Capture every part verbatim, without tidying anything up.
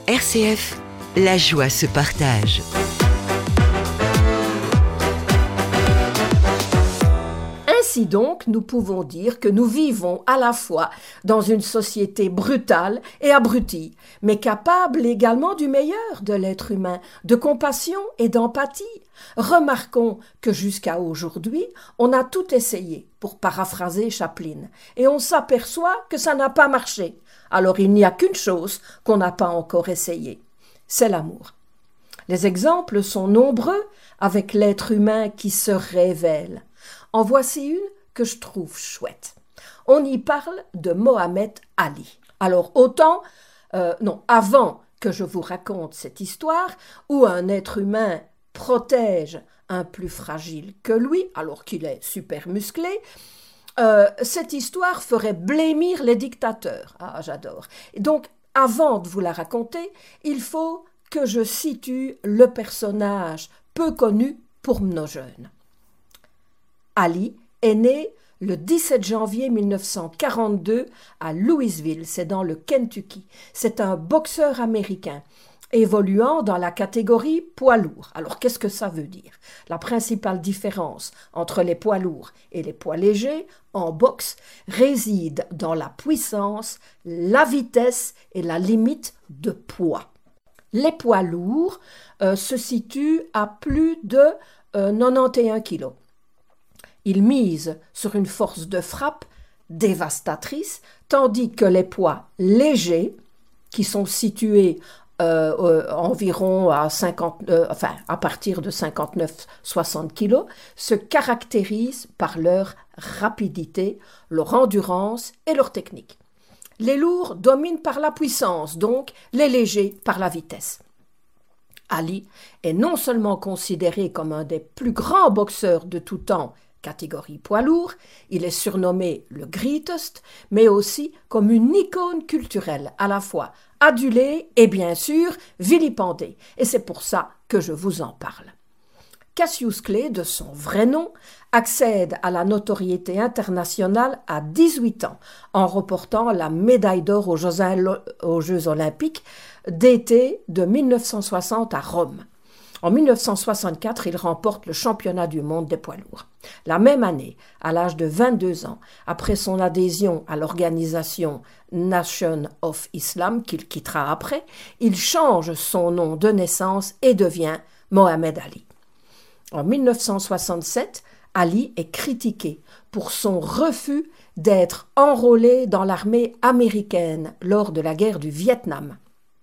R C F, la joie se partage. Ainsi donc, nous pouvons dire que nous vivons à la fois dans une société brutale et abrutie, mais capable également du meilleur de l'être humain, de compassion et d'empathie. Remarquons que jusqu'à aujourd'hui, on a tout essayé, pour paraphraser Chaplin, et on s'aperçoit que ça n'a pas marché. Alors il n'y a qu'une chose qu'on n'a pas encore essayé, c'est l'amour. Les exemples sont nombreux avec l'être humain qui se révèle. En voici une que je trouve chouette. On y parle de Mohamed Ali. Alors autant, euh, non, avant que je vous raconte cette histoire où un être humain protège un plus fragile que lui, alors qu'il est super musclé, euh, cette histoire ferait blêmir les dictateurs. Ah, j'adore. Et donc, avant de vous la raconter, il faut que je situe le personnage peu connu pour nos jeunes. Ali est né le dix-sept janvier mille neuf cent quarante-deux à Louisville, c'est dans le Kentucky. C'est un boxeur américain évoluant dans la catégorie poids lourd. Alors qu'est-ce que ça veut dire? La principale différence entre les poids lourds et les poids légers en boxe réside dans la puissance, la vitesse et la limite de poids. Les poids lourds euh, se situent à plus de euh, quatre-vingt-onze kilos. Ils misent sur une force de frappe dévastatrice, tandis que les poids légers, qui sont situés euh, euh, environ à, cinquante, euh, enfin, à partir de cinquante-neuf à soixante kilos, se caractérisent par leur rapidité, leur endurance et leur technique. Les lourds dominent par la puissance, donc les légers par la vitesse. Ali est non seulement considéré comme un des plus grands boxeurs de tout temps, catégorie poids lourd, il est surnommé le greatest, mais aussi comme une icône culturelle, à la fois adulée et bien sûr vilipendée. Et c'est pour ça que je vous en parle. Cassius Clay, de son vrai nom, accède à la notoriété internationale à dix-huit ans, en remportant la médaille d'or aux Jeux, aux Jeux olympiques d'été de mille neuf cent soixante à Rome. En mille neuf cent soixante-quatre, il remporte le championnat du monde des poids lourds. La même année, à l'âge de vingt-deux ans, après son adhésion à l'organisation Nation of Islam, qu'il quittera après, il change son nom de naissance et devient Mohamed Ali. En mille neuf cent soixante-sept, Ali est critiqué pour son refus d'être enrôlé dans l'armée américaine lors de la guerre du Vietnam.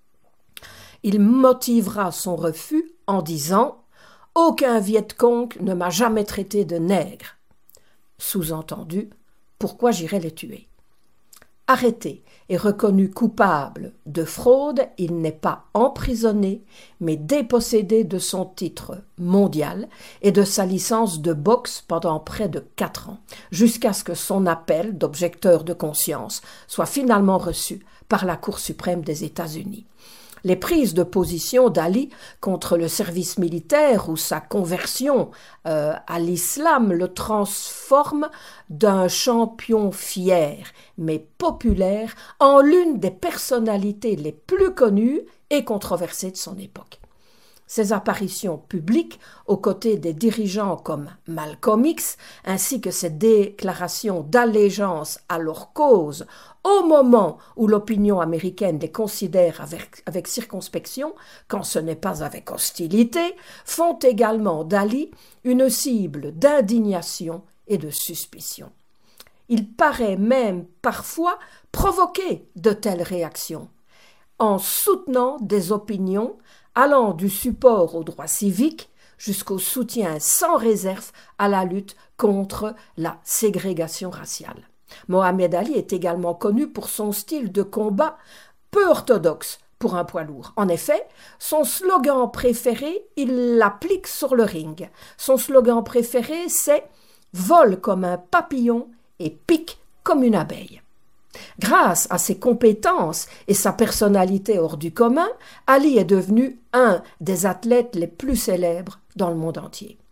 Il motivera son refus en disant « Aucun Viet Cong ne m'a jamais traité de nègre ». Sous-entendu, pourquoi j'irais les tuer? Arrêté et reconnu coupable de fraude, il n'est pas emprisonné, mais dépossédé de son titre mondial et de sa licence de boxe pendant près de quatre ans, jusqu'à ce que son appel d'objecteur de conscience soit finalement reçu par la Cour suprême des États-Unis. Les prises de position d'Ali contre le service militaire ou sa conversion euh, à l'islam le transforment d'un champion fier mais populaire en l'une des personnalités les plus connues et controversées de son époque. Ses apparitions publiques aux côtés des dirigeants comme Malcolm X, ainsi que ses déclarations d'allégeance à leur cause au moment où l'opinion américaine les considère avec, avec circonspection, quand ce n'est pas avec hostilité, font également d'Ali une cible d'indignation et de suspicion. Il paraît même parfois provoquer de telles réactions, en soutenant des opinions allant du support aux droits civiques jusqu'au soutien sans réserve à la lutte contre la ségrégation raciale. Mohamed Ali est également connu pour son style de combat peu orthodoxe pour un poids lourd. En effet, son slogan préféré, il l'applique sur le ring. Son slogan préféré, c'est « Vole comme un papillon et pique comme une abeille ». Grâce à ses compétences et sa personnalité hors du commun, Ali est devenu un des athlètes les plus célèbres dans le monde entier.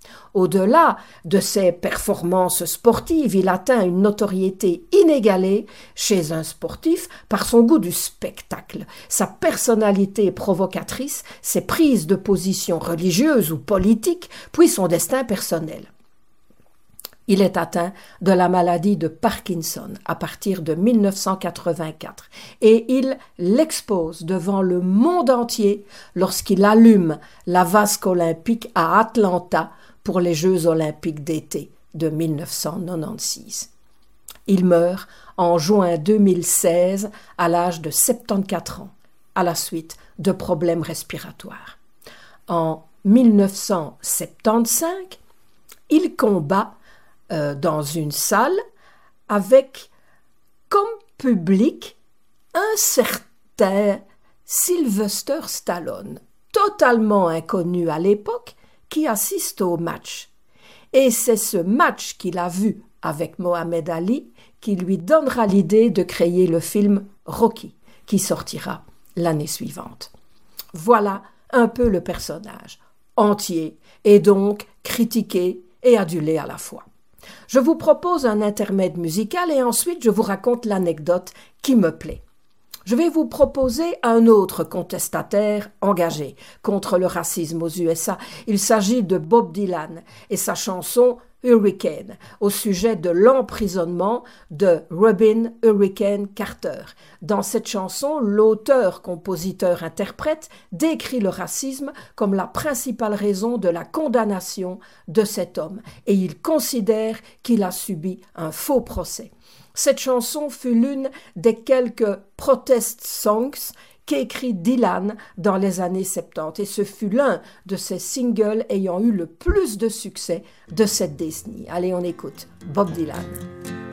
Au-delà de ses performances sportives, il atteint une notoriété inégalée chez un sportif par son goût du spectacle, sa personnalité provocatrice, ses prises de position religieuses ou politiques, puis son destin personnel. Il est atteint de la maladie de Parkinson à partir de mille neuf cent quatre-vingt-quatre et il l'expose devant le monde entier lorsqu'il allume la vasque olympique à Atlanta pour les Jeux olympiques d'été de mille neuf cent quatre-vingt-seize. Il meurt en juin deux mille seize à l'âge de soixante-quatorze ans, à la suite de problèmes respiratoires. En mille neuf cent soixante-quinze, il combat euh, dans une salle avec comme public un certain Sylvester Stallone, totalement inconnu à l'époque, qui assiste au match. Et c'est ce match qu'il a vu avec Mohamed Ali qui lui donnera l'idée de créer le film Rocky, qui sortira l'année suivante. Voilà un peu le personnage, entier, et donc critiqué et adulé à la fois. Je vous propose un intermède musical et ensuite je vous raconte l'anecdote qui me plaît. Je vais vous proposer un autre contestataire engagé contre le racisme aux U S A. Il s'agit de Bob Dylan et sa chanson Hurricane au sujet de l'emprisonnement de Robin Hurricane Carter. Dans cette chanson, l'auteur, compositeur, interprète décrit le racisme comme la principale raison de la condamnation de cet homme et il considère qu'il a subi un faux procès. Cette chanson fut l'une des quelques protest songs qu'écrit Dylan dans les années soixante-dix et ce fut l'un de ses singles ayant eu le plus de succès de cette décennie. Allez, on écoute Bob Dylan.